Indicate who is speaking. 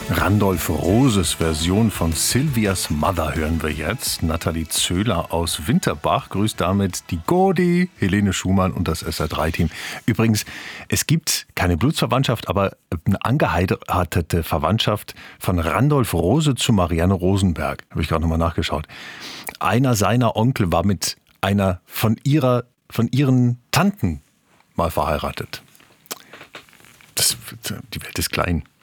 Speaker 1: Randolph Roses Version von Sylvias Mother hören wir jetzt. Nathalie Zöhler aus Winterbach grüßt damit die Gordi, Helene Schumann und das SR3-Team. Übrigens, es gibt keine Blutsverwandtschaft, aber eine angeheiratete Verwandtschaft von Randolph Rose zu Marianne Rosenberg. Habe ich gerade nochmal nachgeschaut. Einer seiner Onkel war mit einer von ihren Tanten mal verheiratet. Die Welt ist klein.